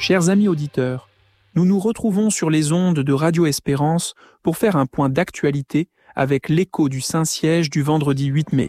Chers amis auditeurs, nous nous retrouvons sur les ondes de Radio Espérance pour faire un point d'actualité avec l'écho du Saint-Siège du vendredi 8 mai.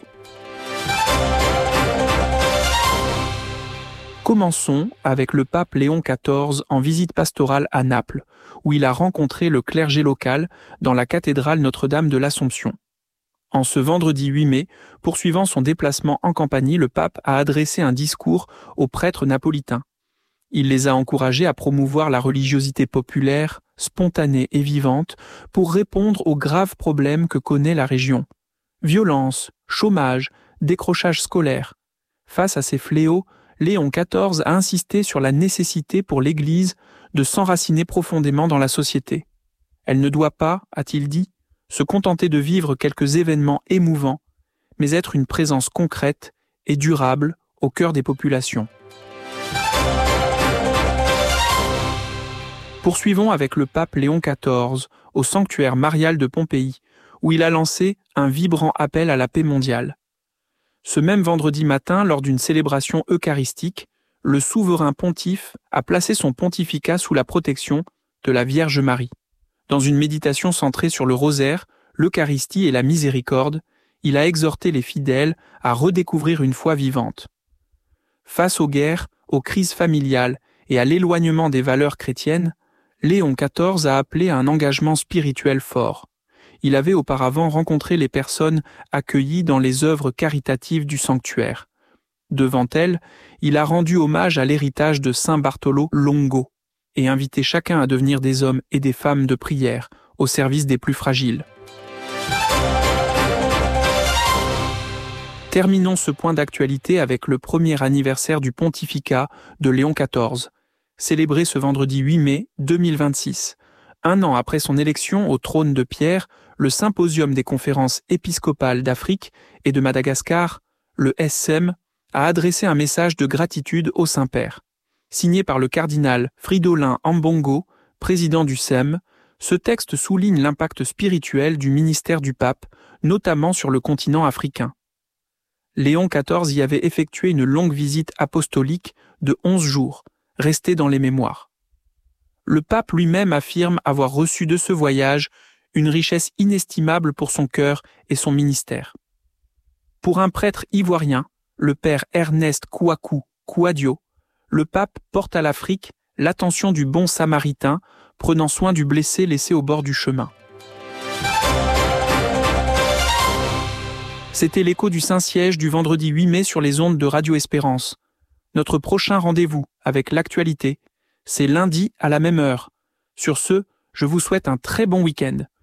Commençons avec le pape Léon XIV en visite pastorale à Naples, où il a rencontré le clergé local dans la cathédrale Notre-Dame de l'Assomption. En ce vendredi 8 mai, poursuivant son déplacement en Campanie, le pape a adressé un discours aux prêtres napolitains. Il les a encouragés à promouvoir la religiosité populaire, spontanée et vivante, pour répondre aux graves problèmes que connaît la région. Violence, chômage, décrochage scolaire. Face à ces fléaux, Léon XIV a insisté sur la nécessité pour l'Église de s'enraciner profondément dans la société. Elle ne doit pas, a-t-il dit, se contenter de vivre quelques événements émouvants, mais être une présence concrète et durable au cœur des populations. Poursuivons avec le pape Léon XIV au sanctuaire marial de Pompéi, où il a lancé un vibrant appel à la paix mondiale. Ce même vendredi matin, lors d'une célébration eucharistique, le souverain pontife a placé son pontificat sous la protection de la Vierge Marie. Dans une méditation centrée sur le rosaire, l'Eucharistie et la miséricorde, il a exhorté les fidèles à redécouvrir une foi vivante. Face aux guerres, aux crises familiales et à l'éloignement des valeurs chrétiennes, Léon XIV a appelé à un engagement spirituel fort. Il avait auparavant rencontré les personnes accueillies dans les œuvres caritatives du sanctuaire. Devant elles, il a rendu hommage à l'héritage de Saint Bartolo Longo et invité chacun à devenir des hommes et des femmes de prière au service des plus fragiles. Terminons ce point d'actualité avec le premier anniversaire du pontificat de Léon XIV, célébré ce vendredi 8 mai 2026. Un an après son élection au trône de pierre, le Symposium des conférences épiscopales d'Afrique et de Madagascar, le SEM, a adressé un message de gratitude au Saint-Père. Signé par le cardinal Fridolin Ambongo, président du SEM, ce texte souligne l'impact spirituel du ministère du pape, notamment sur le continent africain. Léon XIV y avait effectué une longue visite apostolique de 11 jours, restée dans les mémoires. Le pape lui-même affirme avoir reçu de ce voyage une richesse inestimable pour son cœur et son ministère. Pour un prêtre ivoirien, le père Ernest Kouakou Kouadio, le pape porte à l'Afrique l'attention du bon samaritain, prenant soin du blessé laissé au bord du chemin. C'était l'écho du Saint-Siège du vendredi 8 mai sur les ondes de Radio Espérance. Notre prochain rendez-vous avec l'actualité, c'est lundi à la même heure. Sur ce, je vous souhaite un très bon week-end.